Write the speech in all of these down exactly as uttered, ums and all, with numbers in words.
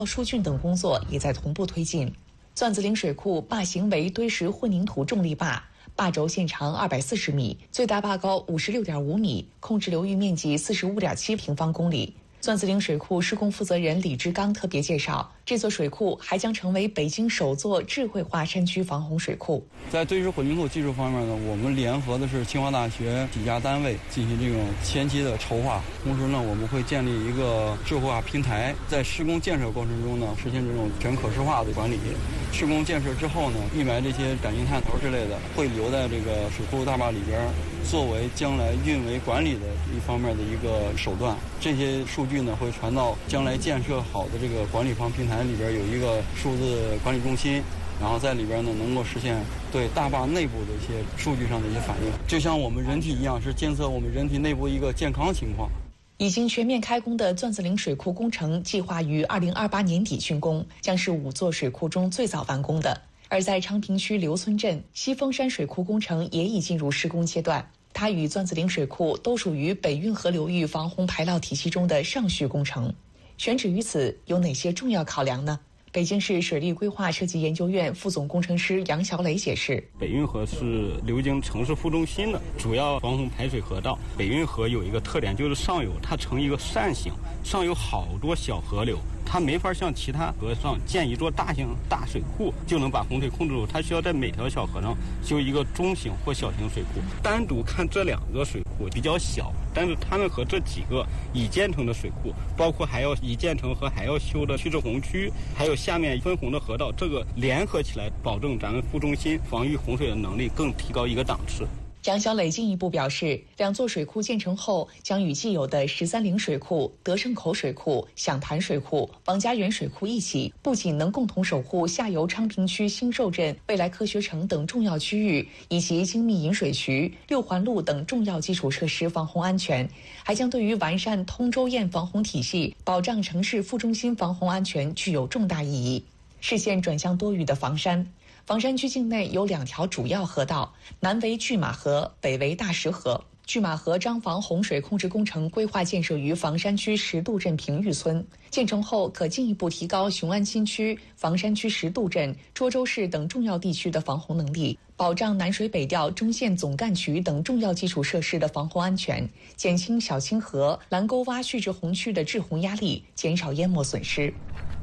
疏浚等工作也在同步推进。钻子岭水库坝形为堆石混凝土重力坝，坝轴线长二百四十米，最大坝高五十六点五米，控制流域面积四十五点七平方公里。钻子岭水库施工负责人李志刚特别介绍，这座水库还将成为北京首座智慧化山区防洪水库。 在堆石混凝土技术方面呢，我们联合的是清华大学几家单位进行这种前期的筹划，同时呢，我们会建立一个智慧化平台，在施工建设过程中呢，实现这种全可视化的管理。施工建设之后呢，一埋这些感应探头之类的，会留在这个水库大坝里边，作为将来运维管理的一方面的一个手段。这些数据呢，会传到将来建设好的这个管理方平台里边，有一个数字管理中心，然后在里边呢，能够实现对大坝内部的一些数据上的一些反应，就像我们人体一样，是监测我们人体内部一个健康情况。 已经全面开工的钻子岭水库工程计划于二零二八年底竣工，将是五座水库中最早完工的。而在昌平区刘村镇，西峰山水库工程也已进入施工阶段。它与钻子岭水库都属于北运河流域防洪排涝体系中的上序工程。选址于此有哪些重要考量呢？北京市水利规划设计研究院副总工程师杨小磊解释， 北运河是流经城市副中心的主要防洪排水河道。北运河有一个特点，就是上游它呈一个扇形，上有好多小河流，它没法像其他河上建一座大型大水库就能把洪水控制住，它需要在每条小河上修一个中型或小型水库。单独看这两个水库比较小，但是它们和这几个已建成的水库，包括还要已建成和还要修的蓄滞洪区，还有下面分洪的河道，这个联合起来，保证咱们副中心防御洪水的能力更提高一个档次。 杨小磊进一步表示，两座水库建成后，将与既有的十三陵水库、德胜口水库、响潭水库、王家园水库一起，不仅能共同守护下游昌平区新寿镇、未来科学城等重要区域，以及精密引水渠、六环路等重要基础设施防洪安全，还将对于完善通州堰防洪体系、保障城市副中心防洪安全具有重大意义。视线转向多雨的房山。房山区境内有两条主要河道，南为拒马河，北为大石河。拒马河张防洪水控制工程规划建设于房山区石渡镇平峪村，建成后可进一步提高雄安新区、房山区石渡镇、涿州市等重要地区的防洪能力，保障南水北调中线总干渠等重要基础设施的防洪安全，减轻小清河、蓝沟洼蓄滞洪区的滞洪压力，减少淹没损失。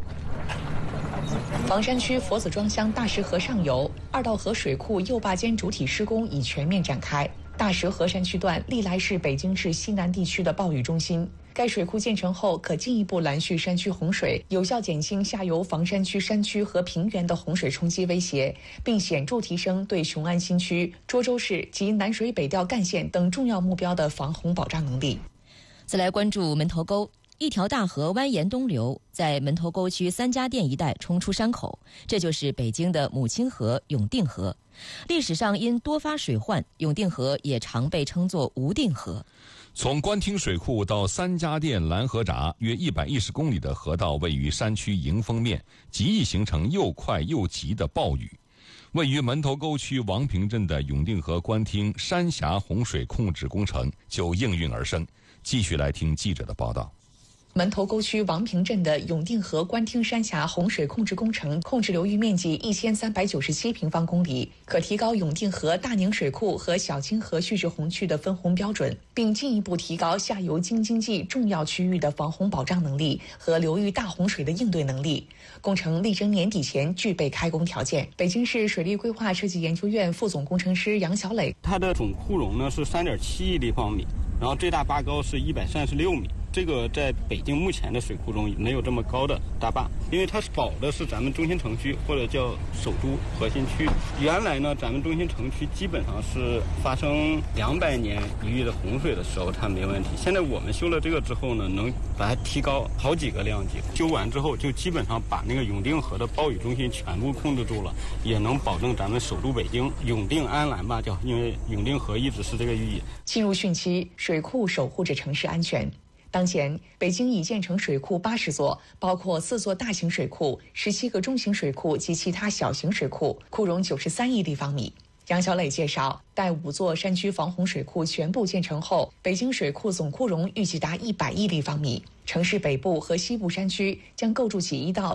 房山区佛子庄乡大石河上游二道河水库右坝间主体施工已全面展开。大石河山区段历来是北京市西南地区的暴雨中心，该水库建成后可进一步拦蓄山区洪水，有效减轻下游房山区山区和平原的洪水冲击威胁，并显著提升对雄安新区、涿州市及南水北调干线等重要目标的防洪保障能力。 再来关注门头沟。一条大河蜿蜒东流，在门头沟区三家店一带冲出山口，这就是北京的母亲河永定河。历史上因多发水患，永定河也常被称作无定河。 从官厅水库到三家店拦河闸，约一百一十公里的河道位于山区迎风面，极易形成又快又急的暴雨。位于门头沟区王平镇的永定河官厅山峡洪水控制工程就应运而生。继续来听记者的报道。 门头沟区王平镇的永定河官厅山峡洪水控制工程控制流域面积一千三百九十七平方公里，可提高永定河大宁水库和小清河蓄滞洪区的分洪标准，并进一步提高下游京津冀重要区域的防洪保障能力和流域大洪水的应对能力。工程力争年底前具备开工条件。北京市水利规划设计研究院副总工程师杨小磊， 它的总库容呢是三点七亿立方米，然后最大坝高是一百三十六米。这个在北京目前的水库中没有这么高的大坝，因为它保的是咱们中心城区或者叫首都核心区。原来呢，咱们中心城区基本上是发生两百年一遇的洪水的时候它没问题。现在我们修了这个之后呢，能把它提高好几个量级。修完之后就基本上把那个永定河的暴雨中心全部控制住了，也能保证咱们首都北京永定安澜吧，叫因为永定河一直是这个寓意。 进入汛期，水库守护着城市安全。当前，北京已建成水库八十座，包括四座大型水库、十七个中型水库及其他小型水库，库容九十三亿立方米。杨小磊介绍，待五座山区防洪水库全部建成后，北京水库总库容预计达一百亿立方米，城市北部和西部山区将构筑起一道